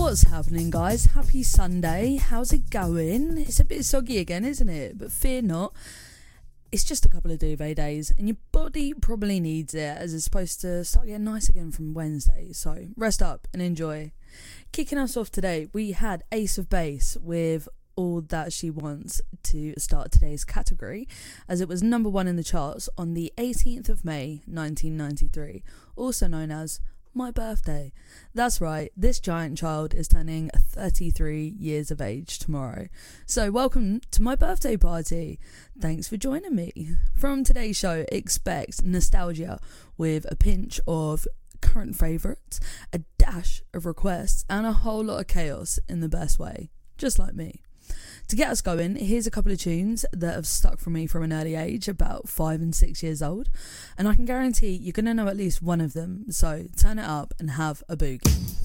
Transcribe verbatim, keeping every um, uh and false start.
What's happening, guys? Happy Sunday. How's it going? It's a bit soggy again, isn't it? But fear not. It's just a couple of duvet days and your body probably needs it as it's supposed to start getting nice again from Wednesday. So rest up and enjoy. Kicking us off today, we had Ace of Base with All That She Wants to start today's category, as it was number one in the charts on the eighteenth of May nineteen ninety-three, also known as my birthday. That's right, this giant child is turning thirty-three years of age tomorrow. So welcome to my birthday party. Thanks for joining me. From today's show, expect nostalgia with a pinch of current favourites, a dash of requests, and a whole lot of chaos in the best way, just like me. To get us going, here's a couple of tunes that have stuck for me from an early age, about five and six years old, and I can guarantee you're going to know at least one of them, so turn it up and have a boogie.